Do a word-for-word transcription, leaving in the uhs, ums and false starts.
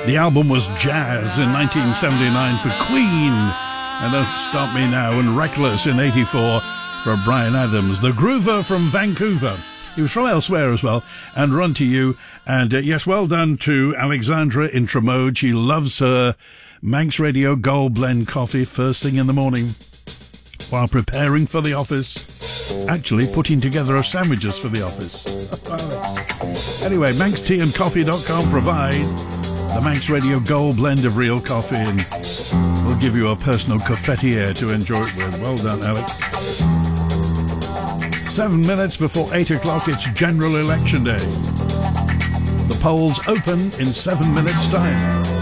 The album was Jazz in nineteen seventy-nine for Queen, and Don't Stop Me Now, and Reckless in eighty-four for Bryan Adams. The Groover from Vancouver. He was from elsewhere as well. And Run to You. And uh, yes, well done to Alexandra in Tramode. She loves her Manx Radio Gold Blend coffee first thing in the morning while preparing for the office. Actually putting together her sandwiches for the office. Anyway, manx tea and coffee dot com provide the Manx Radio Gold Blend of real coffee, and we'll give you a personal cafetiere to enjoy it with. Well done, Alex. Seven minutes before eight o'clock, it's General Election Day. The polls open in seven minutes' time.